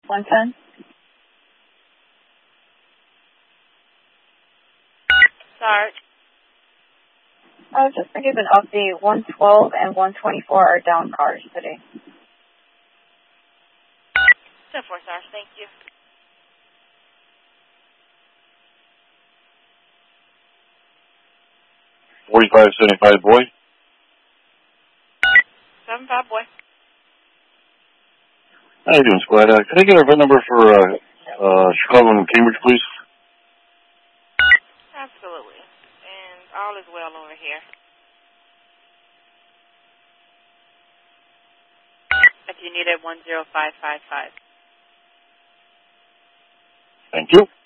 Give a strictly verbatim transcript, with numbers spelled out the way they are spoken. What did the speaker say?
one ten. Sarge. Uh, just to give an update, one twelve and one twenty-four are down cars today. ten four, Sarge. Thank you. forty-five seventy-five, boy. seven five, boy. How you doing, Squad? Uh, can I get a V I N number for uh, uh, Chicago and Cambridge, please? Absolutely. And all is well over here. If you need it, one zero five five five. Thank you.